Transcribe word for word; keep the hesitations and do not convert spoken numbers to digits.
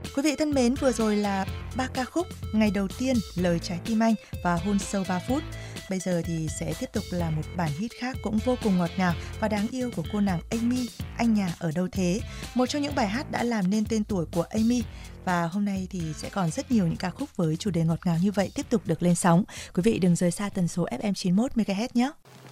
Quý vị thân mến, vừa rồi là ba ca khúc Ngày Đầu Tiên, Lời Trái Tim Anh và Hôn Sâu ba phút. Bây giờ thì sẽ tiếp tục là một bản hit khác cũng vô cùng ngọt ngào và đáng yêu của cô nàng Amy, Anh Nhà Ở Đâu Thế. Một trong những bài hát đã làm nên tên tuổi của Amy. Và hôm nay thì sẽ còn rất nhiều những ca khúc với chủ đề ngọt ngào như vậy tiếp tục được lên sóng. Quý vị đừng rời xa tần số ép em chín mươi mốt mê ga héc nhé.